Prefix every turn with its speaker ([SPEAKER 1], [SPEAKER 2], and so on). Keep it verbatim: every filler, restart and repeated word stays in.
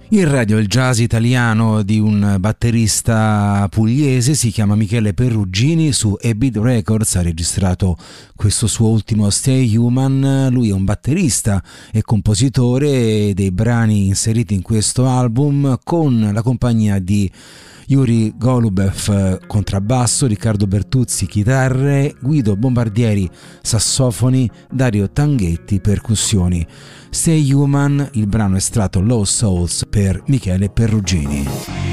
[SPEAKER 1] Il radio, il jazz italiano di un batterista pugliese, si chiama Michele Perugini, su E-Beat Records ha registrato questo suo ultimo Stay Human. Lui è un batterista e compositore dei brani inseriti in questo album, con la compagnia di Yuri Golubev contrabbasso, Riccardo Bertuzzi chitarre, Guido Bombardieri sassofoni, Dario Tanghetti percussioni. Stay Human, il brano estratto Lost Souls per Michele Perugini.